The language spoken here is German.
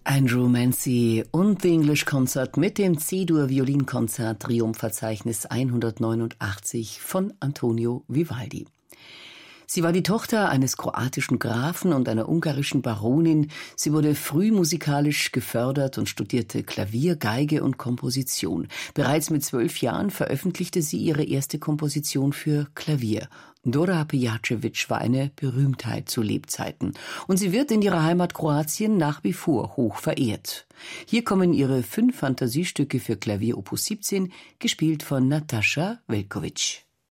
Andrew Mancy und The English Concert mit dem C-Dur Violinkonzert Triumphverzeichnis 189 von Antonio Vivaldi. Sie war die Tochter eines kroatischen Grafen und einer ungarischen Baronin. Sie wurde früh musikalisch gefördert und studierte Klavier, Geige und Komposition. Bereits mit 12 Jahren veröffentlichte sie ihre erste Komposition für Klavier. Dora Pejacevic war eine Berühmtheit zu Lebzeiten. Und sie wird in ihrer Heimat Kroatien nach wie vor hoch verehrt. Hier kommen ihre 5 Fantasiestücke für Klavier Opus 17, gespielt von Natascha Velkovic.